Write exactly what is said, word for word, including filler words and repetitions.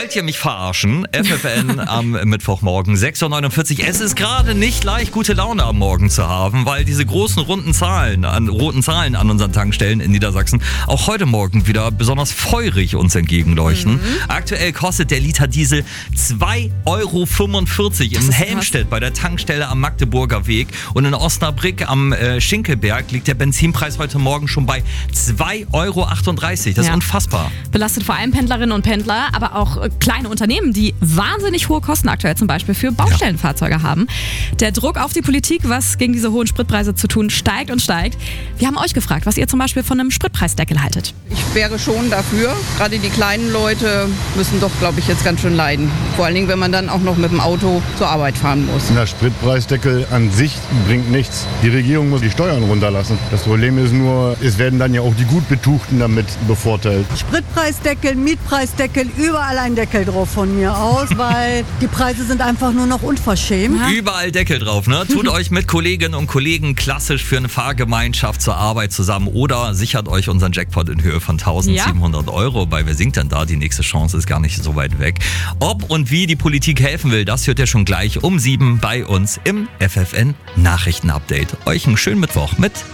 Wollt ihr mich verarschen? F F N am Mittwochmorgen, sechs Uhr neunundvierzig. Es ist gerade nicht leicht, gute Laune am Morgen zu haben, weil diese großen runden Zahlen, an, roten Zahlen an unseren Tankstellen in Niedersachsen auch heute Morgen wieder besonders feurig uns entgegenleuchten. Mhm. Aktuell kostet der Liter Diesel zwei Euro fünfundvierzig in Helmstedt bei der Tankstelle am Magdeburger Weg und in Osnabrück am äh, Schinkelberg liegt der Benzinpreis heute Morgen schon bei zwei Euro achtunddreißig. Das ja. ist unfassbar. Belastet vor allem Pendlerinnen und Pendler, aber auch äh, kleine Unternehmen, die wahnsinnig hohe Kosten aktuell zum Beispiel für Baustellenfahrzeuge ja. haben. Der Druck auf die Politik, was gegen diese hohen Spritpreise zu tun, steigt und steigt. Wir haben euch gefragt, was ihr zum Beispiel von einem Spritpreisdeckel haltet. Ich wäre schon dafür. Gerade die kleinen Leute müssen doch, glaube ich, jetzt ganz schön leiden. Vor allen Dingen, wenn man dann auch noch mit dem Auto zur Arbeit fahren muss. Der Spritpreisdeckel an sich bringt nichts. Die Regierung muss die Steuern runterlassen. Das Problem ist nur, es werden dann ja auch die Gutbetuchten damit bevorteilt. Spritpreisdeckel, Mietpreisdeckel, überall ein Deckel drauf von mir aus, weil die Preise sind einfach nur noch unverschämt. Überall Deckel drauf, ne? Tut euch mit Kolleginnen und Kollegen klassisch für eine Fahrgemeinschaft zur Arbeit zusammen oder sichert euch unseren Jackpot in Höhe von eintausendsiebenhundert ja. Euro. Bei Wer singt denn da? Die nächste Chance ist gar nicht so weit weg. Ob und wie die Politik helfen will, das hört ihr schon gleich um sieben bei uns im F F N Nachrichtenupdate. Euch einen schönen Mittwoch mit